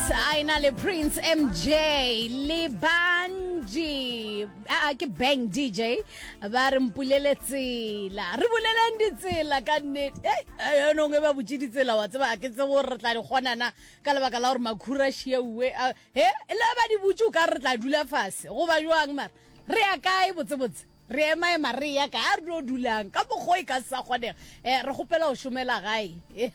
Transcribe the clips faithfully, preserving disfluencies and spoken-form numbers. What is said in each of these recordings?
Aina le Prince M J le Banji a ke bang D J ba re mpulele tsela re bolelang ditsela ka nnete eh no nge ba butšidi tsela wa tseba ke tse go re tla di gonana ka lebaka la gore makhura sheuwe he le ba di butšu ka re tla dula fase go ba jwang mara re ya kae botse botse re ema ema re ya ka re do dulang ka mogoi ka sa kgonega eh re gopela o shumela gae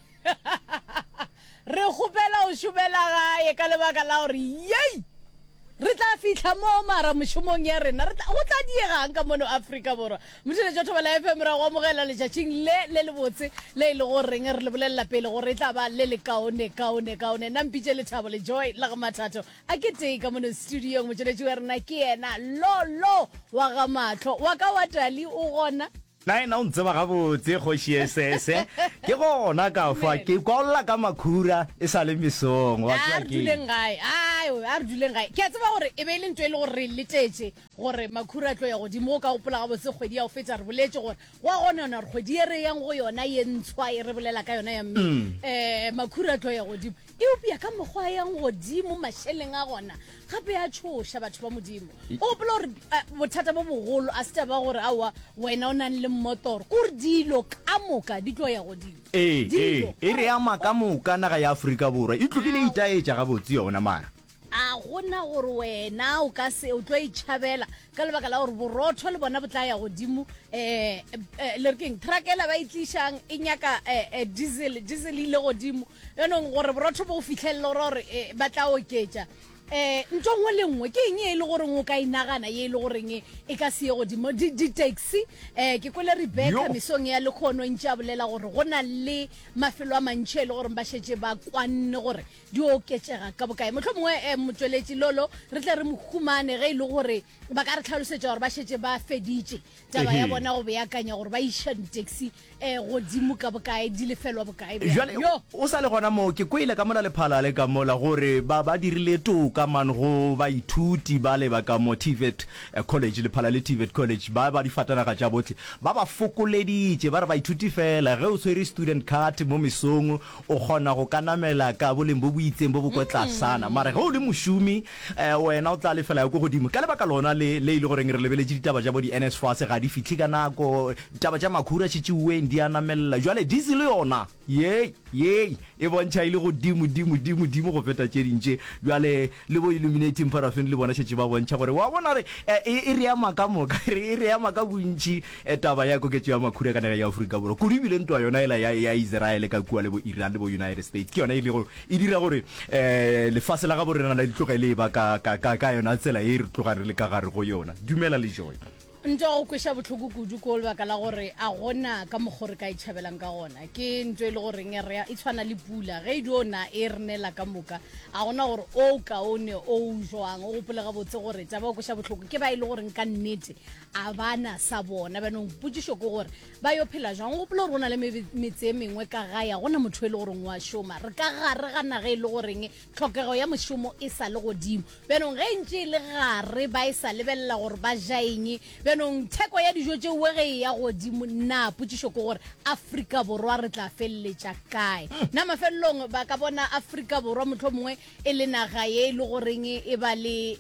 re gopela o shumela gae ka lebaka la gore yei re tla fitla mo mara moshomong ya rena re tla o tla diegang ka mono Afrika borwa motšhele tša thobela F M ra go amogela letšatšing le le le botse le ile go reng re le bolela pele gore e tla ba le le kaone kaone kaone nna mpitše le thabo le joy la ga mathato a ke tei ka mono studio motšheletši wa rena ke yena lolo wa ga matlho wa ka wa tali o gona Nai na ntse ba gabotse go shiesese ke gona ka fa ke kolla ka makhura e sa le misong wa tla ke a duleng gae ai a re duleng gae ke a tseba gore e be le ntwe le gore re letetse gore makhura tlo ya go di mo ka gopola ga botse kgwedi ya go fetsa re boletse gore wa gona yona re kgwedi e re yang go yona ye ntshwa e re bolela ka yona ya mme eh makhura tlo ya go di e opia ka mogwa yang go di mo masheleng a gona gape ya tshosha batho ba modimo o gopola gore bothata bo bogolo a se ba gore awa wena o nang le motor kur dilo ka moka di tlo ya godimo eh eh e re ama ka moka naga ya Afrika borwa e tlodile itaetša ga botse yona mara a gona gore wena o ka se o tlo itšhabela ka lebaka la gore borotho le bona botla ya godimo eh le re keng trakela ba itlišang e nyaka diesel diesel ile godimo yanong gore borotho bo fitlhelele gore ba tla oketša eh ntongwe le nngwe ke eng e le gore ngo ka inagana ye le gore nge e ka se go di di taxi eh ke kwele Rebecca misong ya le khono ntša bolela gore gona le mafelo a mantšhe le gore ba shetse ba kwanne gore di oketšega ka bokae motho mongwe motsweletši lolo re tla re mohumane ge ile gore ba ka re tlhalosetša gore ba shetse ba feditše taba ya bona go beakanya gore ba iša taxi eh godimo ka bokae di lefelwa bokae jale o sa le gona mo ke kwele ka mona le phala le ka mola gore ba ba dirile toka man go ba ithuti ba le ba ka motivate college le phala le Tivet college ba ba di fatana ga tša botlhe ba ba fokoleditše ba re ba ithuti fela ge o tshwere student card mo mesong o kgona go kanamela ka boleng bo buitseng bo bo kwa tlasana mara ge o le mošomi wena o tla le fela ya go godimo ka lebaka lona le le ile gore re lebeletše ditaba tša bo di N S F A S ga di fitlhe ka nako taba tša makhura tšitšiweng di anamela jwale diesel yona ye ye e bontšha ile go dimo dimo dimo dimo go feta tše dintše jwale le bo illuminating paraffin le bona tšetse ba bontšha gore wa bona re e re ya maka moka e re ya maka bontši taba ya koketšo ya makhura ka naga ya Afrika borwa kudu bile ntwa yona ela ya Israel ka kua le bo Iran le bo United States ke yona ile go e dira gore eh lefase la ga bo rena la ditlogele ba ka ka ka yona tsela e re tloga re le ka gare go yona dumela le joy ntse go kwesha botlhoko kudu ko le baka la gore a gona ka mogore ka itšhabelang ka gona ke ntse le gore re e tshwana le pula ge diona e rnela ka moka a gona gore o ka one o jwang o gopola ga botse gore taba go kwesha botlhoko ke ba ile gore nka nnete a bana sa bona ba nong putsho ke gore ba yo phela jang go gopola rona le metse mengwe ka ga ya gona motho le gore ngwa shoma re ka gare ga naga ile gore nge tlhokego ya moshomo e sa le godimo ba nong ge ntse le gare ba e sa lebella gore ba jaeng nong theko ya dijo tše wege ya godimo nna putsho ke gore Afrika borwa re tla felletša kae nna mafelelong ba ka bona Afrika borwa motho mongwe e le naga ye le goreng e ba le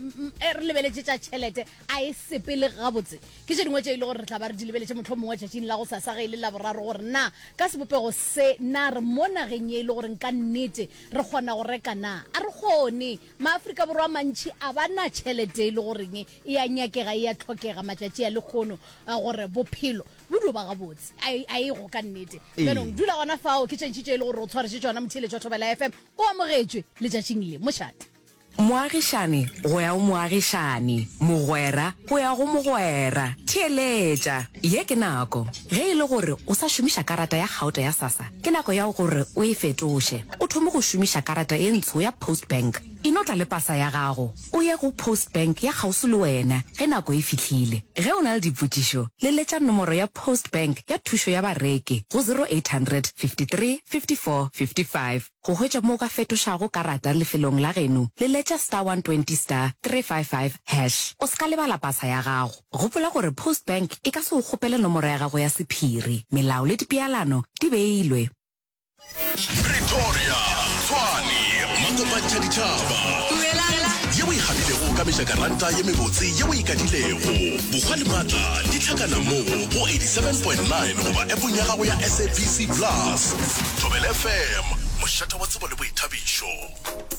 e re lebeletša tšhelete a e sepele gabotse ke tše dingwe tše e le gore re tla ba re di lebeletše motho mongwe tšatšing la go sasa ge e le la boraro gore na ka sebopego se na re mo nageng ye e le gore ka nnete re kgona go reka na a re kgone maAfrika borwa mantši a ba na tšhelete e le goreng e a nyakega e a tlhokega matšatši a le kgono a gore bophelo bo do ba gabotse a e go ka nnete benong dula gona fao ke tšentšitše e le gore o tshwaretše tšona motheletša thobela F M o amogetšwe letšatšing le mošate moagišane go ya go moagišane mogwera go ya go mogwera theeletša ye ke nako ge e le gore o sa šomiša karata ya gauta ya SASSA ke nako ya gore o e fetoše o thome go šomiša karata e ntsho ya Post Bank inotla le pasa ya gago o ye go Post Bank ya gausu le wena ge nako e fihlile ge o na le dipotšišo le letša nomoro ya Post Bank ya thušo ya bareki go zero eight hundred fifty-three fifty-four fifty-five go hwetša mo ka fetošago karata lefelong la geno le letša star one twenty star three five five hash o ska lebala pasa ya gago gopola gore Post Bank e ka se go kgopele nomoro ya gago ya sephiri melao le dipealano di beilwe Pretoria, Tshwane, makopa tšhaditšhaba yeo e kgabilego ka mešakaranta ye mebotse yeo e ikadilego bogwa le maatla di tlhakana mo go eighty-seven point nine goba appong ya gago ya S A B C plus Thobela F M mošata wa tsebo le boithabišo.